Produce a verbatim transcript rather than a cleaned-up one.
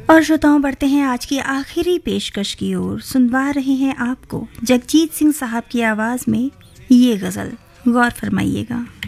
और श्रोताओं, बढ़ते हैं आज की आखिरी पेशकश की ओर। सुनवा रहे हैं आपको जगजीत सिंह साहब की आवाज़ में ये गज़ल, गौर फरमाइएगा।